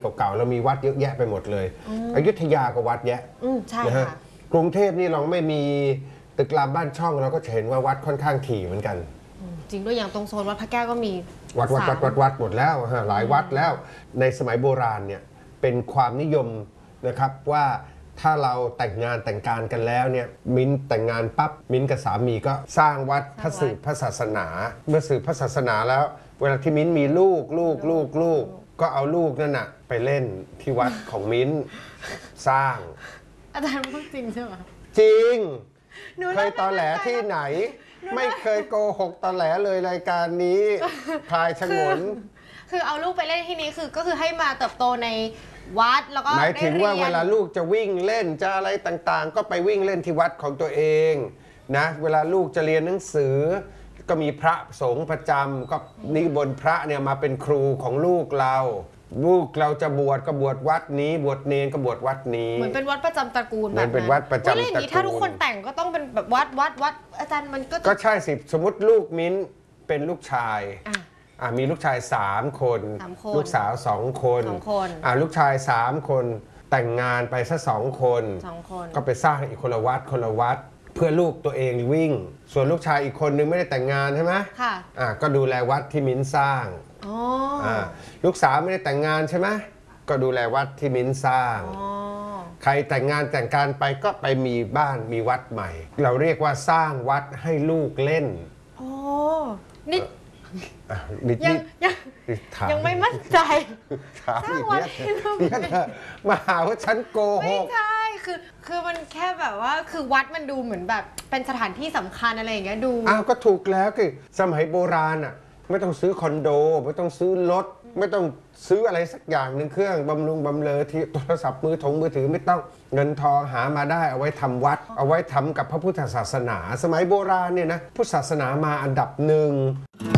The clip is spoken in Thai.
เก่าๆเรามีวัดเยอะแยะไปหมดเลยอยุธยาก็วัดแยะใช่นะฮะค่ะกรุงเทพนี่เราไม่มีตึกรามบ้านช่องเราก็จะเห็นว่าวัดค่อนข้างถี่เหมือนกันจริงด้วยอย่างตรงโซนวัดพระแก้วก็มีวัดหมดแล้วหลายวัดแล้วในสมัยโบราณเนี่ยเป็นความนิยมนะครับว่าถ้าเราแต่งงานแต่งการกันแล้วเนี่ยมิ้นแต่งงานปั๊บมิ้นกับสามีก็สร้างวัดพระสืบพระศาสนาเมื่อสืบพระศาสนาแล้วเวลาที่มิ้นมีลูกก็เอาลูกนั่นน่ะไปเล่นที่วัดของมิ้นสร้างอาจารย์พูดจริงใช่ไหมจริงเคยตอแหลที่ไหนไม่เคยโกหกตอแหลเลยรายการนี้พลายฉงนคือเอาลูกไปเล่นที่นี้ก็คือให้มาเติบโตในวัดแล้วก็หมายถึงว่าเวลาลูกจะวิ่งเล่นจะอะไรต่างๆก็ไปวิ่งเล่นที่วัดของตัวเองนะเวลาลูกจะเรียนหนังสือก็มีพระสงฆ์ประจำก็นิมนต์พระเนี่ยมาเป็นครูของลูกเราจะบวชก็บวชวัดนี้บวชเนรก็บวชวัดนี้เหมือนเป็นวัดประจำตระกูลแบบเป็นวัดประจำตระกูลถ้าทุกคนแต่งก็ต้องเป็นแบบวัดอาจารย์มันก็ใช่สิสมมติลูกมิ้นเป็นลูกชายมีลูกชาย3 คนลูกสาว2 คนลูกชาย3 คนแต่งงานไปซะ2 คนก็ไปสร้างอีกคนละวัดเพื่อลูกตัวเองวิ่งส่วนลูกชายอีกคนนึงไม่ได้แต่งงานใช่ไหมค่ะก็ดูแลวัดที่มิ้นสร้างลูกสาวไม่ได้แต่งงานใช่ไหมก็ดูแลวัดที่มิ้นสร้างใครแต่งงานแต่งการไปก็ไปมีบ้านมีวัดใหม่เราเรียกว่าสร้างวัดให้ลูกเล่นนี่ยังไม่มั่นใจสร้างวัดให้ลูกเล่นมาหาว่าฉันโกหกไม่ใช่คือมันแค่แบบว่าคือวัดมันดูเหมือนแบบเป็นสถานที่สำคัญอะไรอย่างเงี้ยดูก็ถูกแล้วคือสมัยโบราณไม่ต้องซื้อคอนโดไม่ต้องซื้อรถไม่ต้องซื้ออะไรสักอย่างหนึ่งเครื่องบำรุงบำเรอที่โทรศัพท์มือถือไม่ต้องเงินทองหามาได้เอาไว้ทำวัดเอาไว้ทำกับพระพุทธศาสนาสมัยโบราณเนี่ยนะพุทธศาสนามาอันดับ 1